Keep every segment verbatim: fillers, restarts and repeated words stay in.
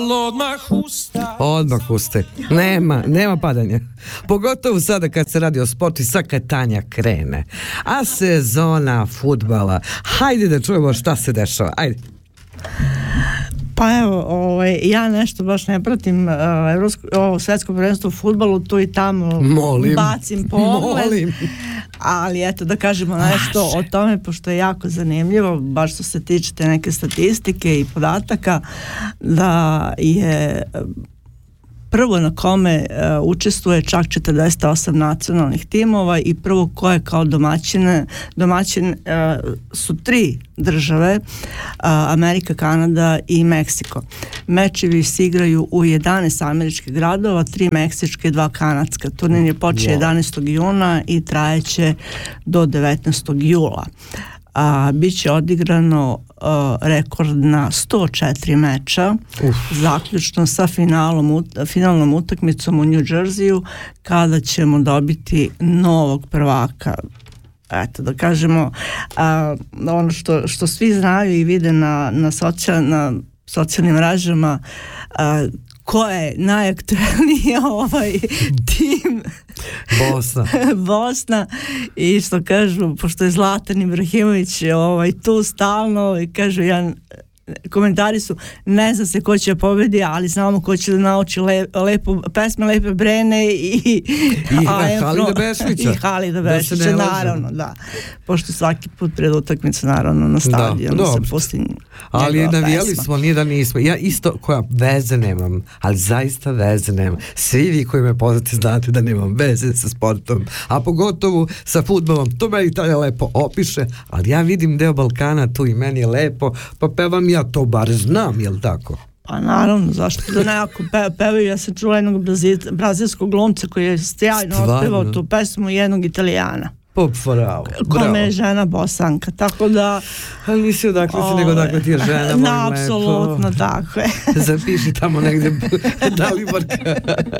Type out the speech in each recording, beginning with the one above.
Odmah usta. Odmah uste. Nema, nema padanja. Pogotovo sada kad se radi o sportu i sad kad Tanja krene. A sezona fudbala. Hajde da čujemo šta se dešava. Ajde. Pa evo, ovaj, ja nešto baš ne pratim uh, evropsko, ovo svetsko prvenstvo u fudbalu, tu i tamo Molim. bacim pogled. Molim. Ali eto da kažemo nešto o tome, pošto je jako zanimljivo, baš što se tiče te neke statistike i podataka, da je prvo na kome uh, učestvuje čak četrdeset osam nacionalnih timova i prvo koje kao domaćine, domaćin uh, su tri države, uh, Amerika, Kanada i Meksiko. Mečevi se igraju u jedanaest američkih gradova, tri meksičke i dva kanadska. Turnir je počeo jedanaestog juna i trajeće do devetnaestog jula. A, biće odigrano uh, rekordna sto četiri meča, Uf. zaključno sa finalom, finalnom utakmicom u New Jerseyu, kada ćemo dobiti novog prvaka. Eto, da kažemo, a, ono što, što svi znaju i vide na, na, socijal, na socijalnim mrežama, a, ko je najaktuelniji ovaj tim Bosna. Bosna i što kažu, pošto je Zlatan Ibrahimović ovaj, tu stalno i kažu, ja, komentari su, ne zna se ko će pobedi, ali znamo ko će da nauči le, lepo, pesme Lepe Brene i i Halida Bešlića i Halida Bešlića, naravno, da, pošto svaki put pred utakmicu naravno na stadionu da, se pusti ali navijali smo, nije da nismo, ja isto koja veze nemam, ali zaista veze nemam, svi vi koji me poznate znate da nemam veze sa sportom, a pogotovo sa fudbalom, to meni Tanja lepo opiše, ali ja vidim deo Balkana tu i meni je lepo, pa pevam ja to bar znam, jel tako? Pa naravno, zašto da nekako pe, pevaju, ja sam čula jednog brazil, brazilskog glumca koji je sjajno otpevao tu pesmu jednog Italijana. Pop bravo, kome je žena Bosanka, tako da ali nisi odakle si nego odakle ti je žena, molim lepo. Apsolutno, tako je. Zapiši tamo negdje Daliborka.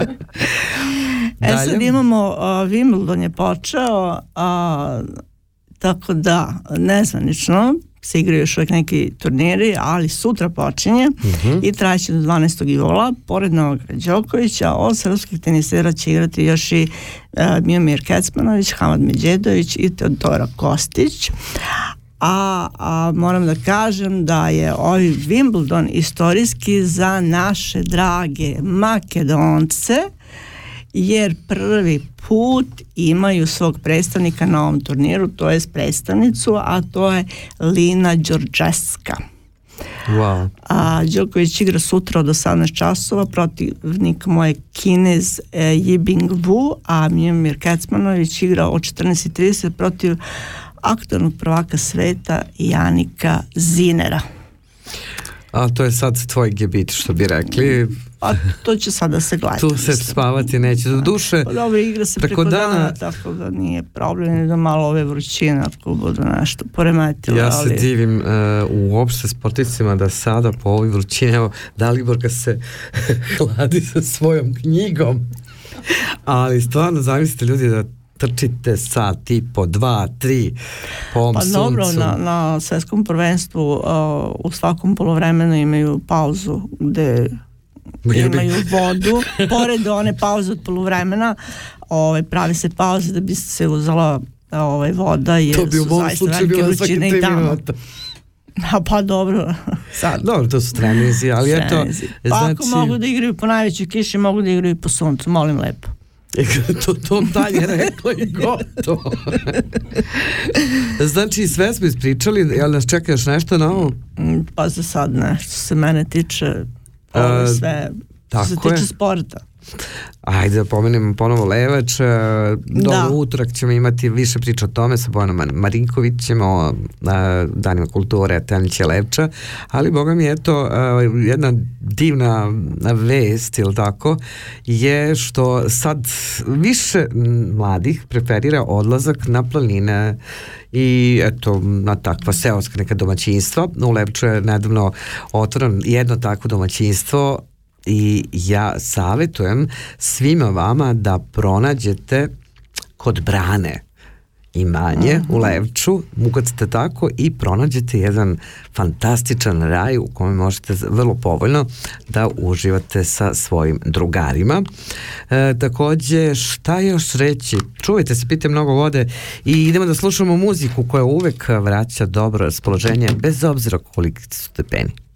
E sad imamo, uh, Wimbledon je počeo, uh, tako da nezvanično se igraju još uvijek neki turniri, ali sutra počinje uh-huh. i trajeće do dvanaestog jula. Pored Novaka Đokovića, od srpskih tenisera će igrati još i uh, Miomir Kecmanović, Hamad Medjedović i Teodora Kostić. A, a moram da kažem da je ovaj Wimbledon istorijski za naše drage Makedonce, jer prvi put imaju svog predstavnika na ovom turniru, to je predstavnicu, a to je Lina Đorđeska. Wow. A Đoković igra sutra od osamnaest časova, protivnik mu je Kinez e, Yibing Wu, a Miomir Kecmanović igra od četrnaest i trideset protiv aktualnog prvaka sveta Janika Zinera. A to je sad tvoj gebit, što bi rekli. A to će sada se gledati. Tu se spavati neće. Do duše, pa dobro, igra se preko, preko dana, dana, tako da nije problem da malo ove vrućine ako budu nešto poremetilo. Ja ali... se divim uh, uopšte sportistima da sada po ovoj vrućini, evo, Daliborka se hladi sa svojom knjigom. Ali stvarno zamislite ljudi da trčite sat i po, dva, tri po ovom pa suncu. dobro, na, na svetskom prvenstvu uh, u svakom polovremenu imaju pauzu gde imaju vodu, pored one pauze od poluvremena, ovaj, pravi se pauze da bi se uzela ovaj, voda, jer to bi u mom su zaista velike vrućine i tamo. A pa dobro, sad. Dobro, to su trenizi, ali eto, pa znači... ako mogu da igraju po najvećoj kiši, mogu da igraju po suncu, molim lepo. to, to dalje rekla i gotovo. Znači sve smo ispričali, jel nas čeka još nešto novo? Pa za sad ne, što se mene tiče ovo sve, što se tiče sporta. Ajde da pomenemo ponovo Levač, do utorak ćemo imati više priča o tome sa Bojanom Marinkovićem, o danima kulture Tenića Levča, ali boga mi eto jedna divna vest, ili tako, je što sad više mladih preferira odlazak na planine i eto na takva seoska neka domaćinstva. U Levču je nedavno otvoreno jedno takvo domaćinstvo i ja savjetujem svima vama da pronađete kod brane imanje uh-huh. u Levču, ukucate tako i pronađete jedan fantastičan raj u kome možete vrlo povoljno da uživate sa svojim drugarima. E, takođe, šta još reći? Čuvajte se, pijte mnogo vode i idemo da slušamo muziku koja uvek vraća dobro raspoloženje bez obzira koliki su stepeni.